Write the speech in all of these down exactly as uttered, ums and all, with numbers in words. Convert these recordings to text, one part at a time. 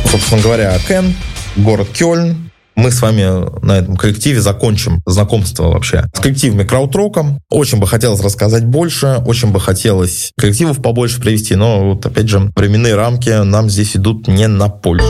Собственно говоря, Кен, город Кёльн. Мы с вами на этом коллективе закончим знакомство вообще с коллективами крауд-рока. Очень бы хотелось рассказать больше, очень бы хотелось коллективов побольше привести, но вот опять же временные рамки нам здесь идут не на пользу.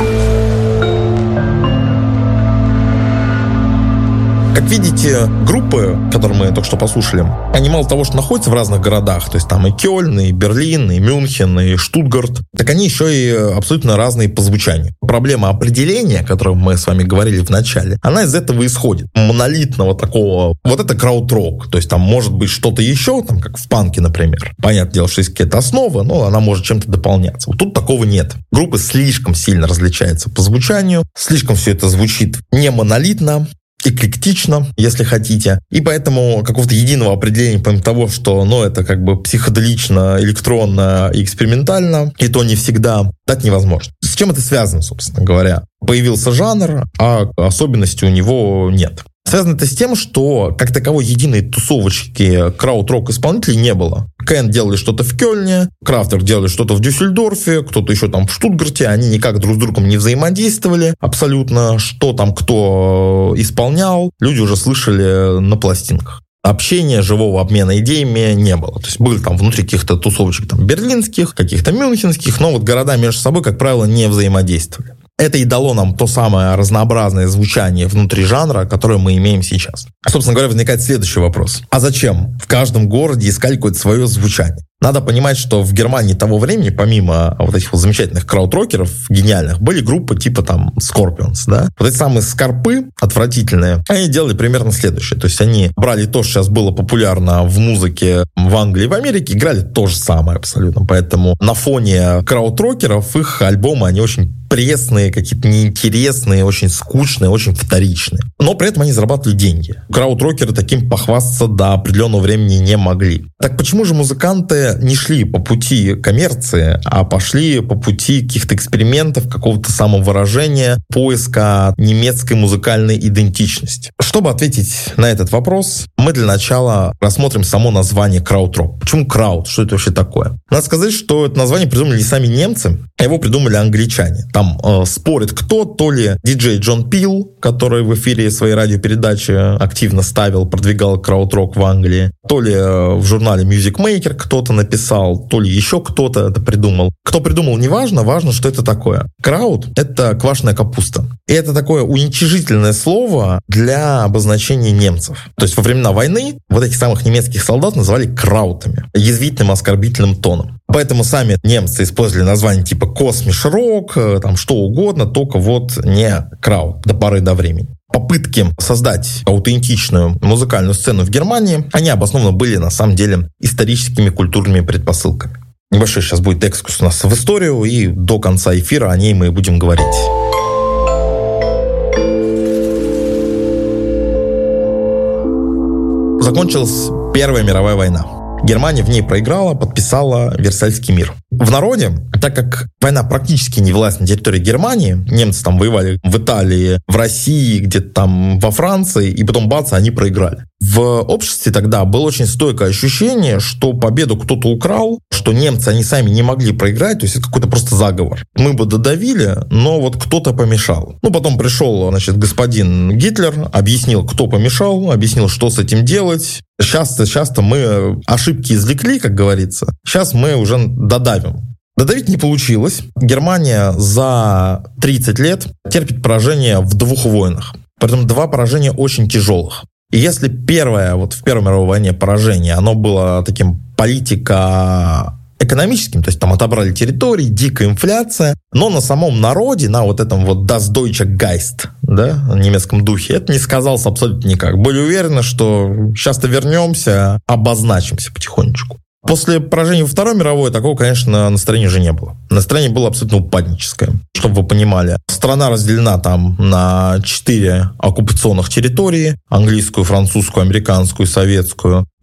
Как видите, группы, которые мы только что послушали, они мало того, что находятся в разных городах, то есть там и Кёльн, и Берлин, и Мюнхен, и Штутгарт, так они еще и абсолютно разные по звучанию. Проблема определения, о которой мы с вами говорили в начале, она из этого исходит. Монолитного такого, вот это крауд-рок, то есть там может быть что-то еще, там как в панке, например. Понятное дело, что есть какая-то основа, но она может чем-то дополняться. Вот тут такого нет. Группы слишком сильно различаются по звучанию, слишком все это звучит не монолитно, эклектично, если хотите. И поэтому какого-то единого определения, помимо того, что ну, это как бы психоделично, электронно и экспериментально, и то не всегда, дать невозможно. С чем это связано, собственно говоря? Появился жанр, а особенностей у него нет. Связано это с тем, что как таковой единой тусовочки крауд-рок исполнителей не было. Кен делали что-то в Кёльне, Крафтверк делали что-то в Дюссельдорфе, кто-то еще там в Штутгарте, они никак друг с другом не взаимодействовали абсолютно. Что там кто исполнял, люди уже слышали на пластинках. Общения, живого обмена идеями не было. То есть были там внутри каких-то тусовочек там, берлинских, каких-то мюнхенских, но вот города между собой, как правило, не взаимодействовали. Это и дало нам то самое разнообразное звучание внутри жанра, которое мы имеем сейчас. Собственно говоря, возникает следующий вопрос. А зачем в каждом городе искать какое-то свое звучание? Надо понимать, что в Германии того времени, помимо вот этих вот замечательных крауд-рокеров, гениальных, были группы типа там Scorpions, да? Вот эти самые скорпы отвратительные, они делали примерно следующее. То есть они брали то, что сейчас было популярно в музыке в Англии и в Америке, играли то же самое абсолютно. Поэтому на фоне крауд-рокеров их альбомы, они очень пресные, какие-то неинтересные, очень скучные, очень вторичные. Но при этом они зарабатывали деньги. Крауд-рокеры таким похвастаться до определенного времени не могли. Так почему же музыканты не шли по пути коммерции, а пошли по пути каких-то экспериментов, какого-то самовыражения, поиска немецкой музыкальной идентичности? Чтобы ответить на этот вопрос, мы для начала рассмотрим само название крауд-рок. Почему крауд? Что это вообще такое? Надо сказать, что это название придумали не сами немцы, а его придумали англичане. Там э, спорит кто, то ли диджей Джон Пил, который в эфире своей радиопередачи активно ставил, продвигал крауд-рок в Англии, то ли э, в журнале Music Maker кто-то написал, то ли еще кто-то это придумал. Кто придумал, неважно, важно, что это такое. Крауд — это квашеная капуста. И это такое уничижительное слово для обозначения немцев. То есть во времена войны вот этих самых немецких солдат называли краутами, язвительным, оскорбительным тоном. Поэтому сами немцы использовали название типа космиш-рок, там что угодно, только вот не крауд до поры до времени. Попытки создать аутентичную музыкальную сцену в Германии, они обоснованно были на самом деле историческими культурными предпосылками. Небольшой сейчас будет экскурс у нас в историю, и до конца эфира о ней мы будем говорить. Закончилась Первая мировая война. Германия в ней проиграла, подписала Версальский мир. В народе, так как война практически не велась на территории Германии, немцы там воевали в Италии, в России, где-то там во Франции, и потом бац, они проиграли. В обществе тогда было очень стойкое ощущение, что победу кто-то украл, что немцы, они сами не могли проиграть, то есть это какой-то просто заговор. Мы бы додавили, но вот кто-то помешал. Ну, потом пришел, значит, господин Гитлер, объяснил, кто помешал, объяснил, что с этим делать. Часто, часто мы ошибки извлекли, как говорится. Сейчас мы уже додавим. Додавить не получилось. Германия за тридцать лет терпит поражение в двух войнах. Притом два поражения очень тяжелых. И если первое, вот в Первой мировой войне поражение, оно было таким политико-экономическим, то есть там отобрали территории, дикая инфляция, но на самом народе, на вот этом вот Das Deutsche Geist, да, в немецком духе, это не сказалось абсолютно никак. Были уверены, что сейчас-то вернемся, обозначимся потихонечку. После поражения во Второй мировой такого, конечно, настроения уже не было. Настроение было абсолютно упадническое. Чтобы вы понимали, страна разделена там на четыре оккупационных территории. Английскую, французскую, американскую, советскую.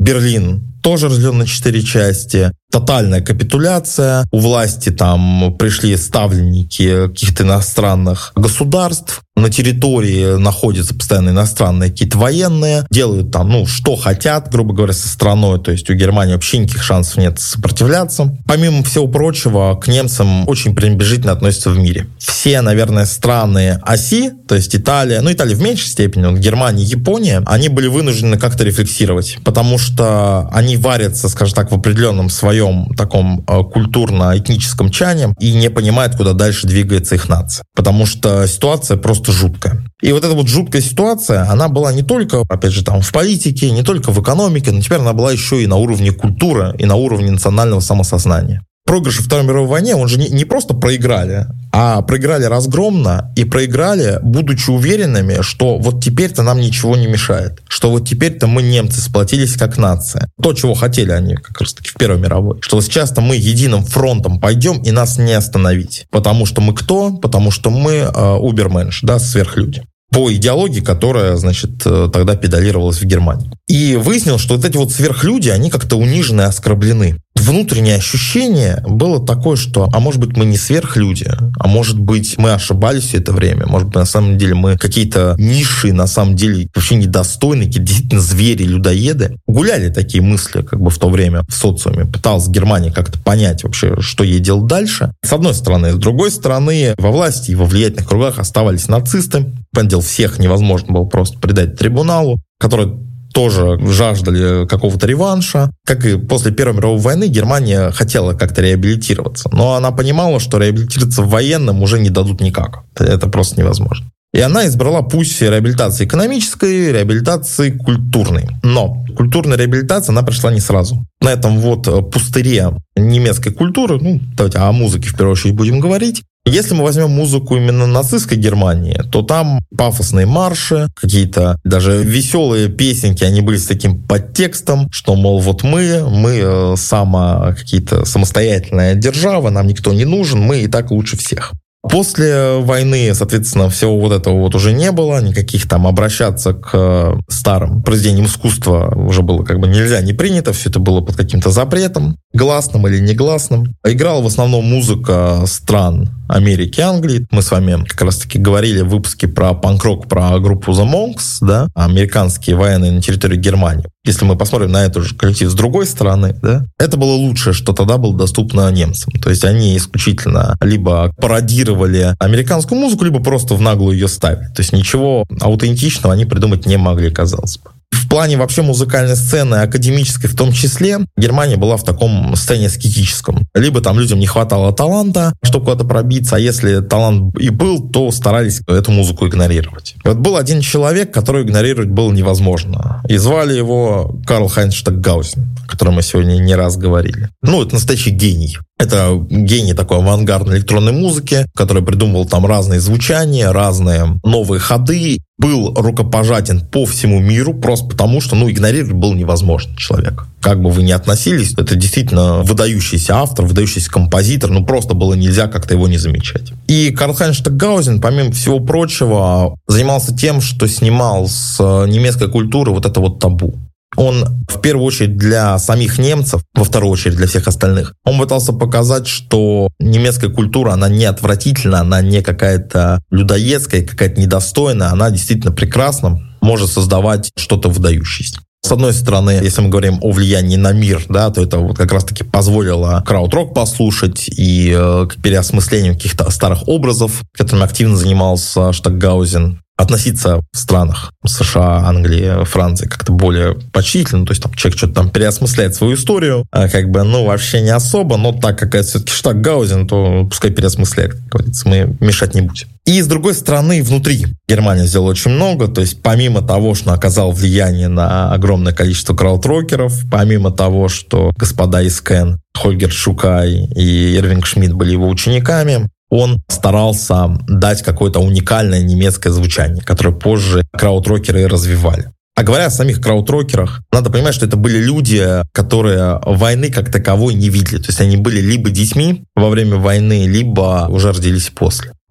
Берлин тоже разделен на четыре части. Тотальная капитуляция. У власти там пришли ставленники каких-то иностранных государств. На территории находятся постоянно иностранные какие-то военные. Делают там, ну, что хотят, грубо говоря, со страной. То есть у Германии вообще никаких шансов нет сопротивляться. Помимо всего прочего, к немцам очень пренебрежительно относятся в мире. Все, наверное, страны оси, то есть Италия, ну, Италия в меньшей степени, вот Германия, Япония, они были вынуждены как-то рефлексировать, потому что они варятся, скажем так, в определенном своем таком э, культурно-этническом чане и не понимают, куда дальше двигается их нация. Потому что ситуация просто жуткая. И вот эта вот жуткая ситуация, она была не только, опять же, там в политике, не только в экономике, но теперь она была еще и на уровне культуры, и на уровне национального самосознания. Проигрыш во Второй мировой войне, он же не, не просто проиграли, а проиграли разгромно и проиграли, будучи уверенными, что вот теперь-то нам ничего не мешает, что вот теперь-то мы, немцы, сплотились как нация. То, чего хотели они как раз-таки в Первой мировой. Что вот сейчас-то мы единым фронтом пойдем, и нас не остановить. Потому что мы кто? Потому что мы э, уберменш, да, сверхлюди. По идеологии, которая, значит, тогда педалировалась в Германии. И выяснилось, что вот эти вот сверхлюди, они как-то унижены и оскорблены. Внутреннее ощущение было такое, что, а может быть, мы не сверхлюди, а может быть, мы ошибались все это время, может быть, на самом деле мы какие-то низшие, на самом деле, вообще недостойные, какие-то действительно звери, людоеды. Гуляли такие мысли как бы в то время в социуме. Пыталась Германия как-то понять вообще, что ей делать дальше. С одной стороны. С другой стороны, во власти и во влиятельных кругах оставались нацисты. Понятное дело, всех невозможно было просто предать трибуналу, которые тоже жаждали какого-то реванша. Как и после Первой мировой войны, Германия хотела как-то реабилитироваться. Но она понимала, что реабилитироваться в военном уже не дадут никак. Это просто невозможно. И она избрала путь реабилитации экономической, реабилитации культурной. Но культурная реабилитация, она пришла не сразу. На этом вот пустыре немецкой культуры, ну, давайте о музыке в первую очередь будем говорить. Если мы возьмем музыку именно нацистской Германии, то там пафосные марши, какие-то даже веселые песенки, они были с таким подтекстом, что, мол, вот мы, мы сама какие-то самостоятельная держава, нам никто не нужен, мы и так лучше всех. После войны, соответственно, всего вот этого вот уже не было, никаких там обращаться к старым произведениям искусства уже было как бы нельзя, не принято, все это было под каким-то запретом, гласным или негласным. Играла в основном музыка стран Америки, Англии. Мы с вами как раз-таки говорили в выпуске про панк-рок, про группу The Monks, да, американские военные на территории Германии. Если мы посмотрим на этот же коллектив с другой стороны, да, это было лучшее, что тогда было доступно немцам. То есть они исключительно либо пародировали американскую музыку, либо просто в наглую ее ставили. То есть ничего аутентичного они придумать не могли, казалось бы. В плане вообще музыкальной сцены, академической в том числе, Германия была в таком состоянии аскетическом. Либо там людям не хватало таланта, чтобы куда-то пробиться, а если талант и был, то старались эту музыку игнорировать. Вот был один человек, которого игнорировать было невозможно. И звали его Карл Хайнц Штокгаузен, о котором мы сегодня не раз говорили. Ну, это настоящий гений. Это гений такой авангардной электронной музыки, который придумывал там разные звучания, разные новые ходы. Был рукопожатен по всему миру просто потому, что, ну, игнорировать было невозможно человека. Как бы вы ни относились, это действительно выдающийся автор, выдающийся композитор, ну, просто было нельзя как-то его не замечать. И Карл Хайнц Штокгаузен, помимо всего прочего, занимался тем, что снимал с немецкой культуры вот это вот табу. Он, в первую очередь, для самих немцев, во вторую очередь для всех остальных, он пытался показать, что немецкая культура, она не отвратительна, она не какая-то людоедская, какая-то недостойная, она действительно прекрасна, может создавать что-то выдающееся. С одной стороны, если мы говорим о влиянии на мир, да, то это вот как раз-таки позволило крауд-рок послушать и э, к переосмыслению каких-то старых образов, которыми активно занимался Штокгаузен, относиться в странах США, Англии, Франции как-то более почтительно, то есть там человек что-то там переосмысляет свою историю, а как бы, ну, вообще не особо, но так как это все-таки Штокгаузен, то пускай переосмысляет, как говорится, мы мешать не будем. И, с другой стороны, внутри Германия сделала очень много, то есть помимо того, что оказал влияние на огромное количество крауд-рокеров, помимо того, что господа из Кен, Хольгер Шукай и Ирвинг Шмидт были его учениками, он старался дать какое-то уникальное немецкое звучание, которое позже крауд-рокеры и развивали. А говоря о самих крауд-рокерах, надо понимать, что это были люди, которые войны как таковой не видели. То есть они были либо детьми во время войны, либо уже родились после.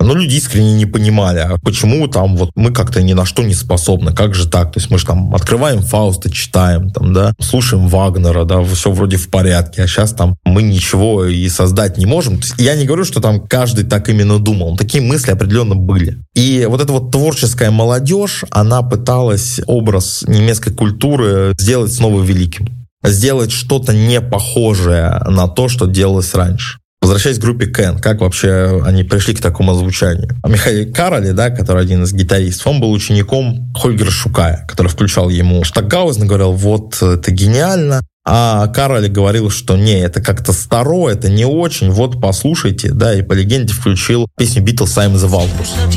Но люди искренне не понимали, а почему там вот мы как-то ни на что не способны, как же так? То есть мы же там открываем Фауста, читаем, там, да, слушаем Вагнера, да, все вроде в порядке, а сейчас там мы ничего и создать не можем. То есть я не говорю, что там каждый так именно думал, такие мысли определенно были. И вот эта вот творческая молодежь, она пыталась образ немецкой культуры сделать снова великим. Сделать что-то не похожее на то, что делалось раньше. Возвращаясь к группе Кен, как вообще они пришли к такому звучанию? Михаил Кароли, да, который один из гитаристов, он был учеником Хольгера Шукая, который включал ему Штокгаузен, говорил, вот, это гениально. А Кароли говорил, что не, это как-то старо, это не очень, вот, послушайте, да, и по легенде включил песню Beatles «I'm the Walrus».